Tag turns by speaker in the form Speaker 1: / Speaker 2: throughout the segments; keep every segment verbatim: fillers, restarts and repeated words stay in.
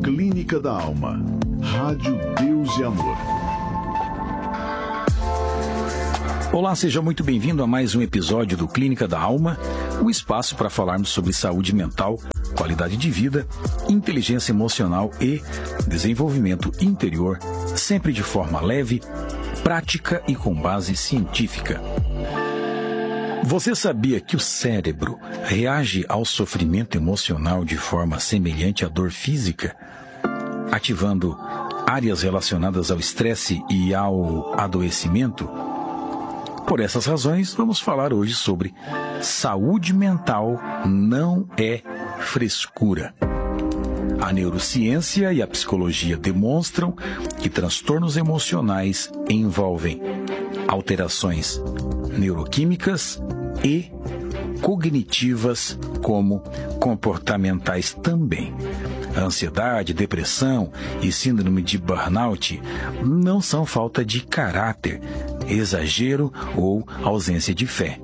Speaker 1: Clínica da Alma. Rádio Deus e Amor.
Speaker 2: Olá, seja muito bem-vindo a mais um episódio do Clínica da Alma, o espaço para falarmos sobre saúde mental, qualidade de vida, inteligência emocional e desenvolvimento interior, sempre de forma leve, prática e com base científica. Você sabia que o cérebro reage ao sofrimento emocional de forma semelhante à dor física, ativando áreas relacionadas ao estresse e ao adoecimento? Por essas razões, vamos falar hoje sobre saúde mental não é frescura. A neurociência e a psicologia demonstram que transtornos emocionais envolvem alterações neuroquímicas e cognitivas, como comportamentais também. A ansiedade, depressão e síndrome de burnout não são falta de caráter, exagero ou ausência de fé,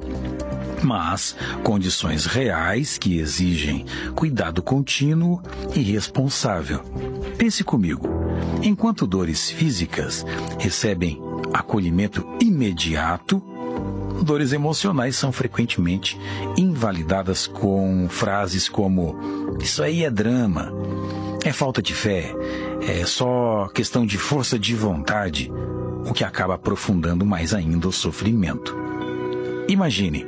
Speaker 2: mas condições reais que exigem cuidado contínuo e responsável. Pense comigo, enquanto dores físicas recebem acolhimento imediato, dores emocionais são frequentemente invalidadas com frases como: isso aí é drama, é falta de fé, é só questão de força de vontade, o que acaba aprofundando mais ainda o sofrimento. Imagine,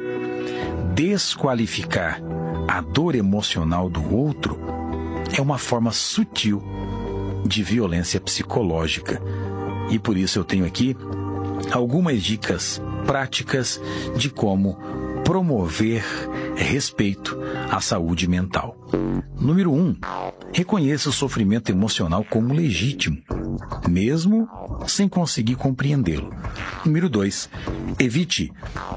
Speaker 2: desqualificar a dor emocional do outro é uma forma sutil de violência psicológica. E por isso eu tenho aqui algumas dicas práticas de como promover respeito à saúde mental. Número um, reconheça o sofrimento emocional como legítimo, mesmo sem conseguir compreendê-lo. Número dois, evite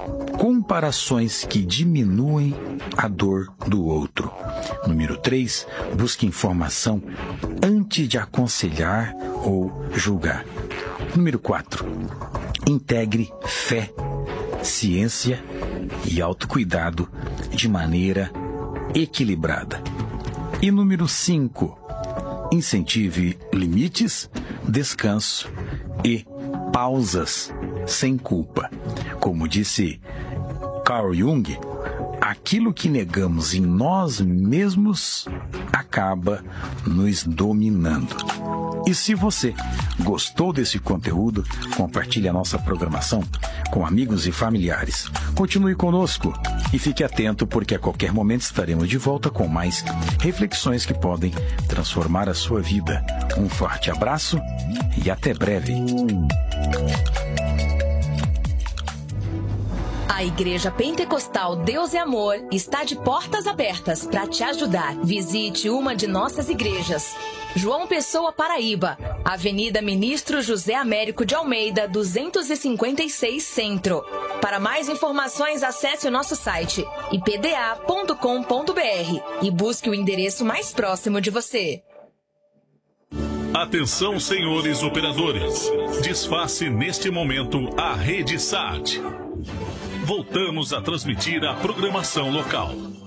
Speaker 2: comparações que diminuem a dor do outro. Número três, busque informação antes de aconselhar ou julgar. Número quatro, integre fé, ciência e autocuidado de maneira equilibrada. E número cinco, incentive limites, descanso e pausas sem culpa. Como disse Carl Jung, aquilo que negamos em nós mesmos acaba nos dominando. E se você gostou desse conteúdo, compartilhe a nossa programação com amigos e familiares. Continue conosco e fique atento, porque a qualquer momento estaremos de volta com mais reflexões que podem transformar a sua vida. Um forte abraço e até breve.
Speaker 3: A Igreja Pentecostal Deus e Amor está de portas abertas para te ajudar. Visite uma de nossas igrejas. João Pessoa, Paraíba, Avenida Ministro José Américo de Almeida, duzentos e cinquenta e seis, Centro. Para mais informações, acesse o nosso site i p d a ponto com ponto b r e busque o endereço mais próximo de você.
Speaker 4: Atenção, senhores operadores. Desface neste momento a rede S A T. Voltamos a transmitir a programação local.